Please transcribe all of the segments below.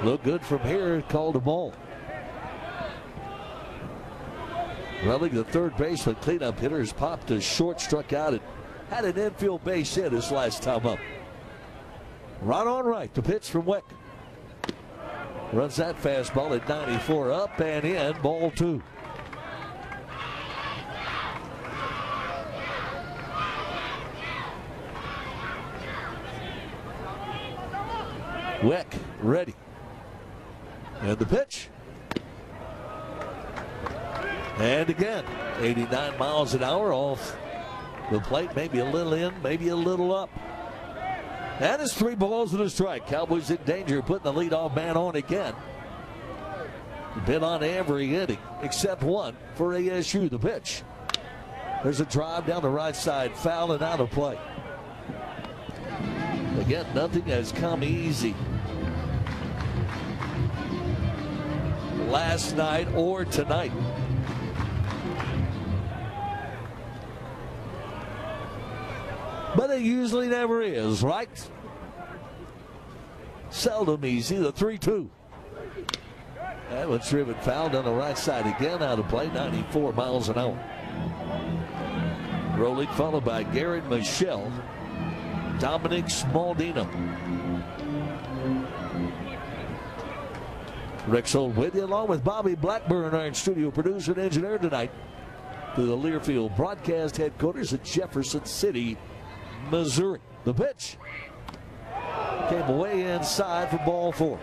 Look good from here, called a ball. Running the third baseman, cleanup hitters popped a short, struck out, and had an infield base hit his last time up. Right on right, the pitch from Weck. Runs that fastball at 94, up and in, ball 2. Weck ready. And the pitch. And again, 89 miles an hour off the plate, maybe a little in, maybe a little up. And it's 3 balls and a strike. Cowboys in danger, putting the leadoff man on again. Been on every inning except one for ASU. The pitch. There's a drive down the right side, foul and out of play. Again, nothing has come easy last night or tonight. But it usually never is, right? Seldom easy. The 3-2. That one's driven foul down the right side again, out of play, 94 miles an hour. Rolling, followed by Garrett Michelle, Dominic Smaldino. Rick Sold with you, along with Bobby Blackburn, our studio producer and engineer tonight, to the Learfield broadcast headquarters at Jefferson City, Missouri. The pitch came way inside for ball 4.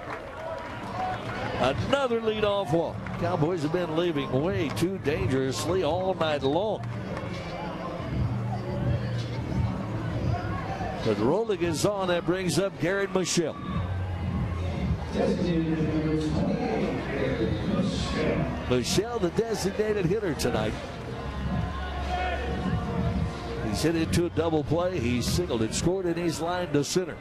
Another leadoff walk. Cowboys have been leaving way too dangerously all night long. But rolling is on. That brings up Garrett Michelle. Michelle, the designated hitter tonight. He's hit into a double play. He's singled and scored, and he's lined to center.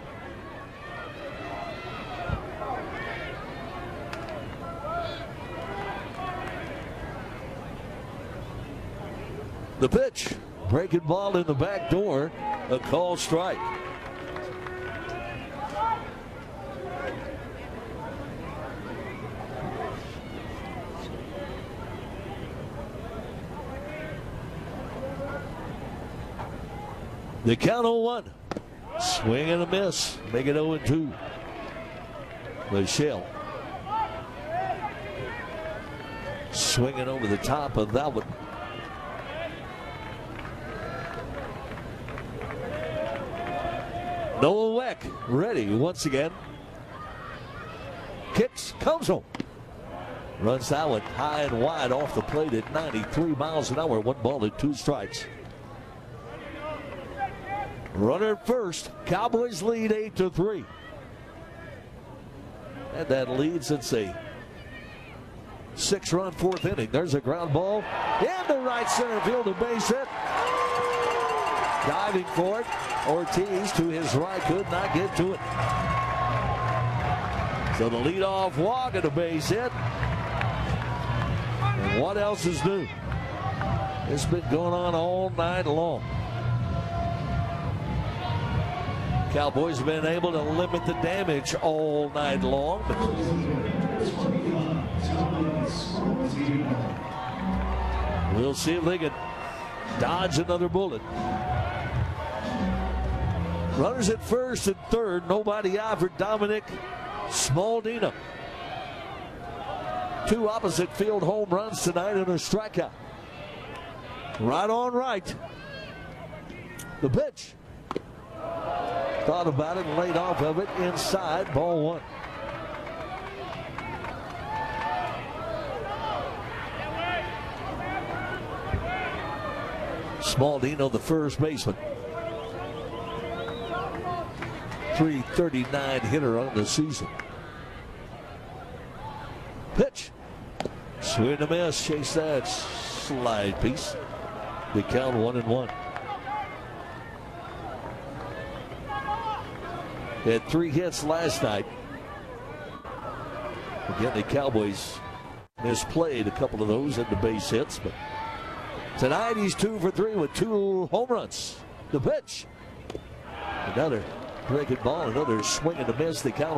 The pitch, breaking ball in the back door, a called strike. The count 0-1. Swing and a miss. Make it 0-2. Michelle swinging over the top of that one. Noah Weck ready once again. Kicks, comes home. Runs that one high and wide off the plate at 93 miles an hour. 1 ball and 2 strikes. Runner at first. Cowboys lead 8-3. And that leads, it's a 6-run 4th inning. There's a ground ball into right center field, a base hit. Diving for it. Ortiz to his right could not get to it. So the leadoff walk and a base hit. And what else is new? It's been going on all night long. Cowboys have been able to limit the damage all night long. We'll see if they can dodge another bullet. Runners at first and third. Nobody out for Dominic Smaldino. 2 opposite field home runs tonight and a strikeout. Right on right. The pitch. Thought about it and laid off of it inside. Ball 1. Smaldino, the first baseman. .339 hitter on the season. Pitch. Swing and a miss. Chase that slide piece. The count 1-1. Had 3 hits last night. Again, the Cowboys misplayed a couple of those into base hits, but tonight he's 2 for 3 with 2 home runs. The pitch. Another breaking ball, another swing and a miss. The count